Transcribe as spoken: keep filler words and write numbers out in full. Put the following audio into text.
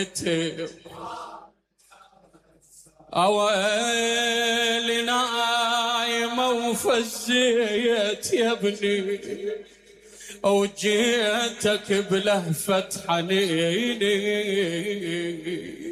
أويلي نايمة وفزيت يا ابني وجيتك بلهفة حنيني